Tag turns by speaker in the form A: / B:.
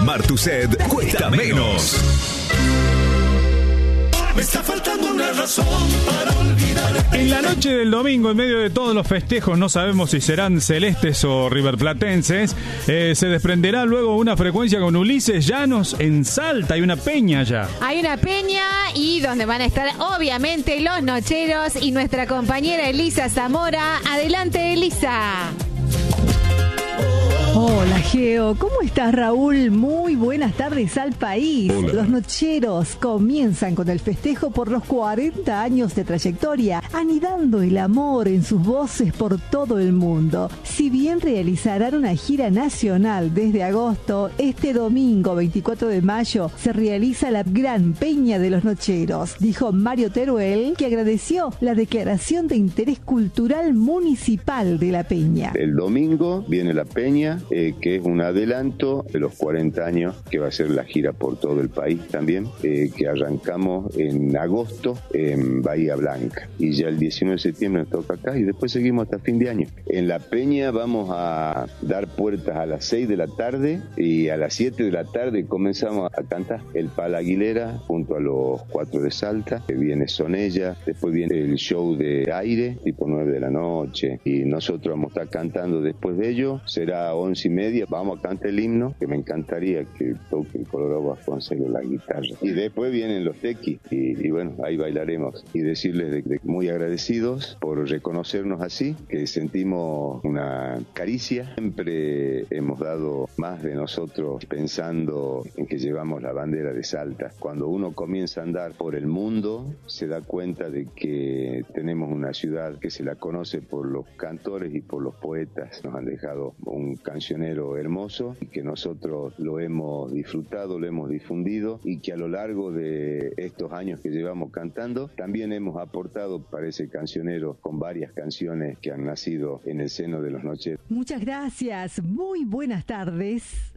A: calmar tu sed cuesta menos.
B: Me está faltando una razón para olvidarte.
C: En la noche del domingo, en medio de todos los festejos, no sabemos si serán celestes o riverplatenses, se desprenderá luego una frecuencia con Ulises Llanos en Salta. Hay una peña allá.
D: Hay una peña y donde van a estar obviamente los nocheros y nuestra compañera Elisa Zamora. Adelante, Elisa.
E: Hola Geo, ¿cómo estás Raúl? Muy buenas tardes al país.
A: Hola.
E: Los nocheros comienzan con el festejo por los 40 años de trayectoria, anidando el amor en sus voces por todo el mundo. Si bien realizarán una gira nacional desde agosto, este domingo 24 de mayo se realiza la Gran Peña de los Nocheros, dijo Mario Teruel, que agradeció la declaración de interés cultural municipal de la peña.
F: El domingo viene la peña, que es un adelanto de los 40 años que va a ser la gira por todo el país también, que arrancamos en agosto en Bahía Blanca y ya el 19 de septiembre nos toca acá y después seguimos hasta fin de año. En la peña vamos a dar puertas a las 6 de la tarde y a las 7 de la tarde comenzamos a cantar el Pala Aguilera junto a los 4 de Salta, que viene Sonella, después viene el show de aire tipo 9 de la noche y nosotros vamos a estar cantando después de ello, será 11:30, vamos a cantar el himno, que me encantaría que toque el Colorado Vasconcelos la guitarra. Y después vienen los tequis y bueno, ahí bailaremos. Y decirles de muy agradecidos por reconocernos así, que sentimos una caricia. Siempre hemos dado más de nosotros pensando en que llevamos la bandera de Salta. Cuando uno comienza a andar por el mundo, se da cuenta de que tenemos una ciudad que se la conoce por los cantores y por los poetas. Nos han dejado un cancionero hermoso y que nosotros lo hemos disfrutado, lo hemos difundido y que a lo largo de estos años que llevamos cantando también hemos aportado para ese cancionero con varias canciones que han nacido en el seno de los nocheros.
E: Muchas gracias, muy buenas tardes.